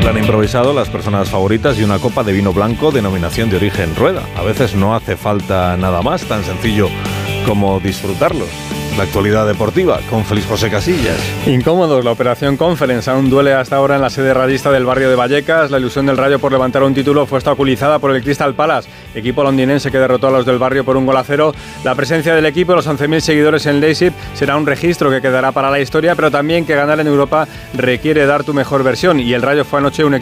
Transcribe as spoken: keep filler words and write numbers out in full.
Plan improvisado, las personas favoritas y una copa de vino blanco, denominación de origen Rueda. A veces no hace falta nada más, tan sencillo como disfrutarlos. La actualidad deportiva con Félix José Casillas. Incómodos, la operación Conference aún duele hasta ahora en la sede rayista del barrio de Vallecas. La ilusión del Rayo por levantar un título fue obstaculizada por el Crystal Palace, equipo londinense que derrotó a los del barrio por un gol a cero. La presencia del equipo, los once mil seguidores en Leipzig, será un registro que quedará para la historia, pero también que ganar en Europa requiere dar tu mejor versión, y el Rayo fue anoche un equipo